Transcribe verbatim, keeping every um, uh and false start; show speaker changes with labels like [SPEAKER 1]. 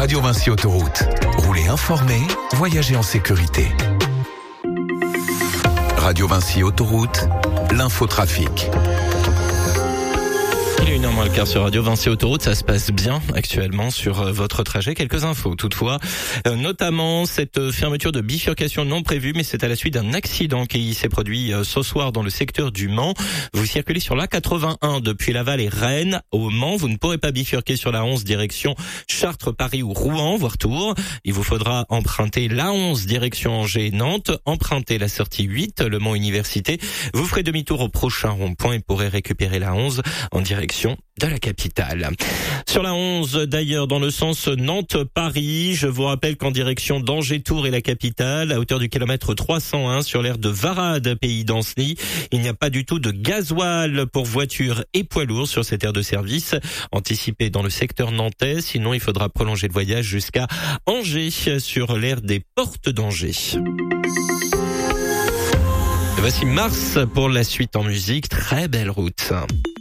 [SPEAKER 1] Radio Vinci Autoroute. Roulez informé, voyagez en sécurité. Radio Vinci Autoroute, l'infotrafic.
[SPEAKER 2] Il est une heure moins le quart sur Radio Vinci Autoroute, ça se passe bien actuellement sur votre trajet. Quelques infos toutefois, euh, notamment cette fermeture de bifurcation non prévue, mais c'est à la suite d'un accident qui s'est produit euh, ce soir dans le secteur du Mans. Vous circulez sur l'A quatre-vingt-un depuis Laval et Rennes au Mans. Vous ne pourrez pas bifurquer sur l'A onze direction Chartres, Paris ou Rouen, voire Tours. Il vous faudra emprunter l'A onze direction Angers et Nantes, emprunter la sortie huit, le Mans Université. Vous ferez demi-tour au prochain rond-point et pourrez récupérer l'A onze en direction de la capitale. Sur la onze, d'ailleurs, dans le sens Nantes-Paris, je vous rappelle qu'en direction d'Angers-Tours et la capitale, à hauteur du kilomètre trois cent un, sur l'aire de Varade, pays d'Ancenis, il n'y a pas du tout de gasoil pour voitures et poids lourds sur cette aire de service. Anticipé dans le secteur nantais, sinon il faudra prolonger le voyage jusqu'à Angers, sur l'aire des Portes d'Angers. Voici Mars pour la suite en musique. Très belle route.